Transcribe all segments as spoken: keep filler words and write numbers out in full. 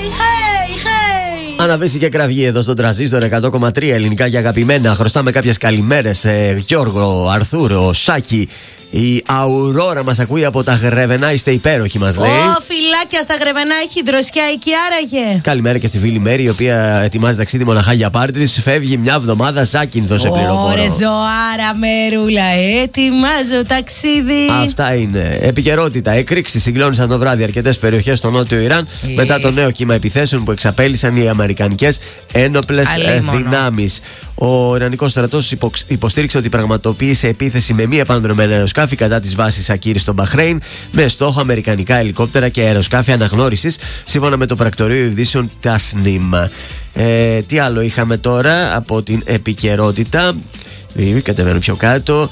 Αναβήσει και κραυγή εδώ στον Τρανζίστορ εκατό κόμμα τρία ελληνικά και αγαπημένα. Χρωστάμε κάποιες καλημέρες σε Γιώργο, Αρθούρο, Σάκη. Η Αουρόρα μας ακούει από τα Γρεβενά. Είστε υπέροχοι, μας λέει. Ω, φυλάκια στα Γρεβενά, έχει δροσιά εκεί, άραγε. Καλημέρα και στη φίλη Μέρη, η οποία ετοιμάζει ταξίδι μοναχά για πάρτι της. Φεύγει μια εβδομάδα, Ζάκυνθο σε πληροφορώ. Ωρε ζωάρα, μερούλα, ετοιμάζω ταξίδι. Αυτά είναι. Επικαιρότητα. Εκρήξεις συγκλώνησαν το βράδυ αρκετές περιοχές στο νότιο Ιράν yeah. μετά το νέο κύμα επιθέσεων που εξαπέλυσαν οι αμερικανικές ένοπλες δυνάμεις. Ο Ιρανικός στρατός υποστήριξε ότι πραγματοποίησε επίθεση με μη επανδρομένα αεροσκάφη κατά της βάσης Ακύρης στο Μπαχρέιν με στόχο αμερικανικά ελικόπτερα και αεροσκάφη αναγνώρισης, σύμφωνα με το πρακτορείο ειδήσεων Τασνίμ. Ε, τι άλλο είχαμε τώρα από την επικαιρότητα. Κατεβαίνω πιο κάτω.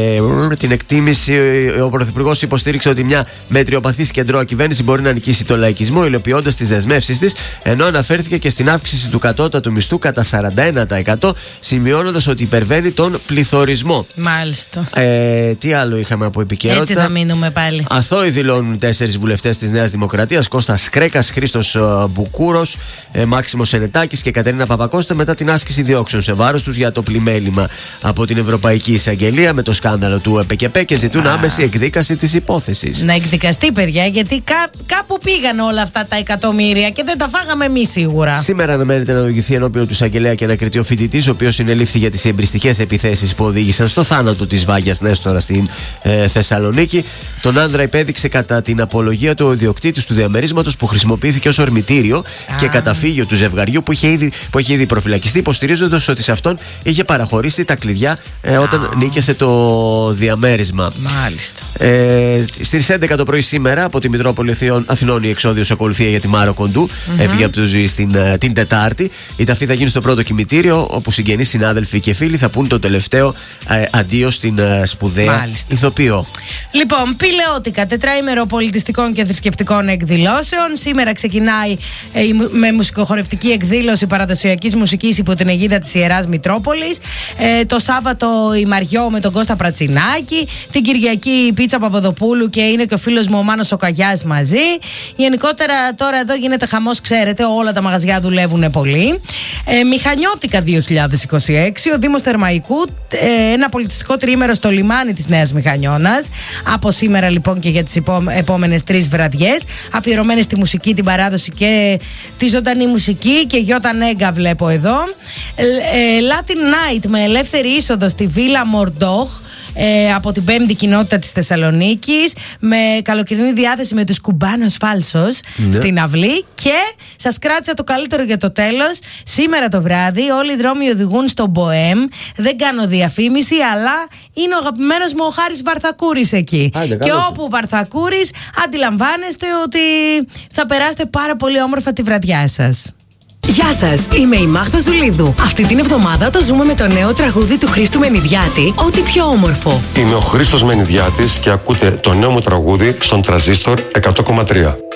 Ε, την εκτίμηση, ο Πρωθυπουργός υποστήριξε ότι μια μετριοπαθής κεντρώα κυβέρνηση μπορεί να νικήσει τον λαϊκισμό, υλοποιώντας τις δεσμεύσεις της, ενώ αναφέρθηκε και στην αύξηση του κατώτατου μισθού κατά σαράντα ένα τοις εκατό, σημειώνοντας ότι υπερβαίνει τον πληθωρισμό. Μάλιστα. Ε, τι άλλο είχαμε από επικαιρότητα. Έτσι θα μείνουμε πάλι. Αθώοι δηλώνουν τέσσερις βουλευτές της Νέας Δημοκρατίας: Κώστας Κρέκας, Χρήστος Μπουκούρος, ε, Μάξιμος Σενετάκης και Κατερίνα Παπακώστα, μετά την άσκηση διώξεων σε βάρος τους για το πλημέλημα από την Ευρωπαϊκή Εισαγγελία με το σκάνδαλο του ΕΠΚΕ και ζητούν ah. άμεση εκδίκαση της υπόθεσης. Να εκδικαστεί, παιδιά, γιατί κά, κάπου πήγαν όλα αυτά τα εκατομμύρια και δεν τα φάγαμε εμείς σίγουρα. Σήμερα αναμένεται να οδηγηθεί ενώπιον του εισαγγελέα και να κριθεί ο φοιτητής, ο οποίος συνελήφθη για τις εμπριστικές επιθέσεις που οδήγησαν στο θάνατο της Βάγιας Νέστορα στην ε, Θεσσαλονίκη. Τον άνδρα υπέδειξε κατά την απολογία του ο ιδιοκτήτης του διαμερίσματος που χρησιμοποιήθηκε ως ορμητήριο ah. και καταφύγιο του ζευγαριού που είχε ήδη, που είχε ήδη προφυλακιστεί, υποστηρίζοντας ότι σε αυτόν είχε παραχωρήσει τα κλειδιά ε, όταν ah. νίκησε το διαμέρισμα. Μάλιστα. Ε, στις έντεκα το πρωί σήμερα από τη Μητρόπολη Αθηνών η εξόδιος ακολουθία για τη Μάρο Κοντού. Mm-hmm. Έφυγε από το ζωή στην, την Τετάρτη. Η ταφή θα γίνει στο πρώτο κημητήριο, όπου συγγενείς, συνάδελφοι και φίλοι θα πούν το τελευταίο ε, αντίο στην ε, σπουδαία Μάλιστα. ηθοποιό. Λοιπόν, πηλαιώτικα, τετράημερο πολιτιστικών και θρησκευτικών εκδηλώσεων. Σήμερα ξεκινάει ε, με μουσικοχορευτική εκδήλωση παραδοσιακής μουσικής υπό την αιγίδα της Ιεράς Μητρόπολης. Ε, το Σάββατο η Μαριό με τον Κώστα Πρατσινάκη. Την Κυριακή η Πίτσα Παπαδοπούλου και είναι και ο φίλος μου ο Μάνος ο Καγιάς μαζί. Γενικότερα τώρα εδώ γίνεται χαμός, ξέρετε, όλα τα μαγαζιά δουλεύουν πολύ. Ε, Μηχανιώτικα δύο χιλιάδες είκοσι έξι, ο Δήμος Θερμαϊκού, ε, ένα πολιτιστικό τριήμερο στο λιμάνι της Νέας Μηχανιώνας. Από σήμερα λοιπόν και για τις επόμενες τρεις βραδιές, αφιερωμένες στη μουσική, την παράδοση και τη ζωντανή μουσική. Και Γιώτα Νέγκα βλέπω εδώ. Ε, ε, Latin Night με ελεύθερη είσοδο στη Βίλα Μορντόχ ε, από την πέμπτη κοινότητα της Θεσσαλονίκης, με καλοκαιρινή διάθεση με τους Κουμπάνος Φάλσος ναι. στην αυλή. Και σας κράτησα το καλύτερο για το τέλος. Σήμερα το βράδυ όλοι οι δρόμοι οδηγούν στο Μποέμ. Δεν κάνω διαφήμιση, αλλά είναι ο αγαπημένος μου ο Χάρης Βαρθακούρης εκεί. Άντε, και όπου Βαρθακούρης, αντιλαμβάνεστε ότι θα περάσετε πάρα πολύ όμορφα τη βραδιά σας. Γεια σας, είμαι η Μάγδα Ζουλίδου. Αυτή την εβδομάδα το ζούμε με το νέο τραγούδι του Χρήστου Μενιδιάτη, Ό,τι πιο όμορφο. Είμαι ο Χρήστος Μενιδιάτης και ακούτε το νέο μου τραγούδι στον Τρανζίστορ εκατό κόμμα τρία.